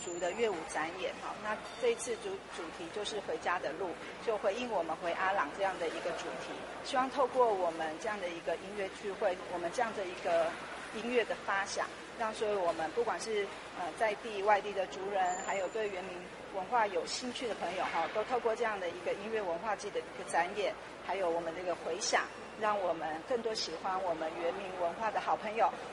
族的乐舞展演哈。那这一次主题就是回家的路，就回应我们回阿朗这样的一个主题，希望透过我们这样的一个音乐聚会，我们这样的一个音乐的发想，让所有我们不管是在地外地的族人，还有对原民文化有兴趣的朋友哈，都透过这样的一个音乐文化季的一个展演，还有我们这个回响，让我们更多喜欢我们原民文化的好朋友